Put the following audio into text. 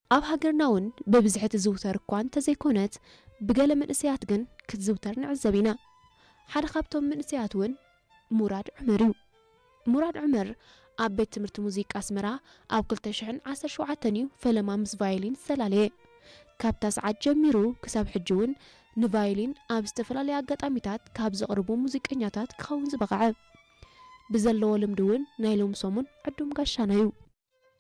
ኣብ ሃገርና እውን በብዝሕቲ ዝውተር እኳ እንተዘይኮነት ብገለ መንእሰያት ግን ክትዝውተር ንዕዘብ ኢና ሓደ ካብቶም መንእሰያት እውን ሙራድ ዑመር እዩ ሙራድ ዑመር ኣብ ቤት ትምህርቲ ሙዚቃ ኣስመራ ኣብ 2017 እዩ ፈለማ ምስ ቫዮሊን ዝተላለየ ካብታ ሰዓት ጀሚሩ ክሳብ ሕጂ እውን ንቫዮሊን ኣብ ዝተፈላለዩ ኣጋጣሚታት ካብ ዘቕርቡ ሙዚቀኛታት ክኸውን ዝበቕዐ ብዘለዎ ልምዲ እውን ናይ ሎም ሰሙን ዕዱም ጋሻና እዩ